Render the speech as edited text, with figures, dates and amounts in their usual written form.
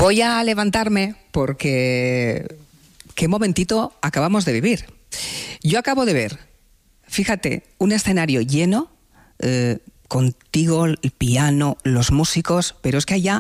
Voy a levantarme porque qué momentito acabamos de vivir. Yo acabo de ver, fíjate, un escenario lleno, contigo, el piano, los músicos, pero es que allá